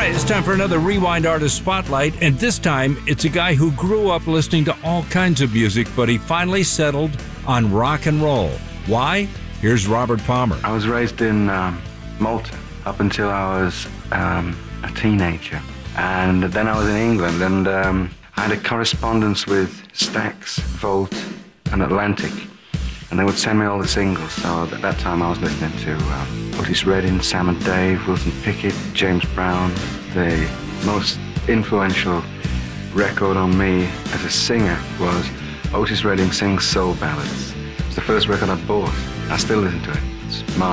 right, it's time for another Rewind Artist Spotlight, and this time it's a guy who grew up listening to all kinds of music, but he finally settled on rock and roll. Why? Here's Robert Palmer. I was raised in Malta up until I was a teenager, and then I was in England, and I had a correspondence with Stax, Volt, and Atlantic, and they would send me all the singles. So at that time I was listening to Otis Redding, Sam and Dave, Wilson Pickett, James Brown. The most influential record on me as a singer was Otis Redding Sings Soul Ballads. It's the first record I bought. I still listen to it. It's